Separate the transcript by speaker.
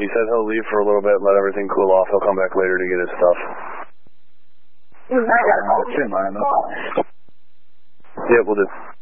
Speaker 1: He said he'll leave for a little bit and let everything cool off. He'll come back later to get his stuff.
Speaker 2: Yeah, we'll do.